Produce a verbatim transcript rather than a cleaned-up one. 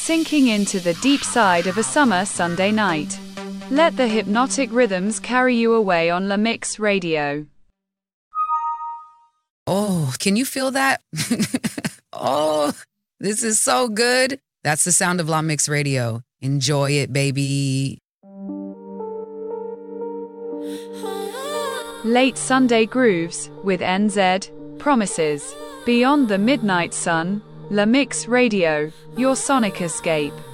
sinking into the deep side of a summer Sunday night. Let the hypnotic rhythms carry you away on La Mix Radio. Oh, can you feel that? Oh, this is so good. That's the sound of La Mix Radio. Enjoy it, baby. Late Sunday Grooves with N Z Promises. Beyond the Midnight Sun, La Mix Radio, your sonic escape.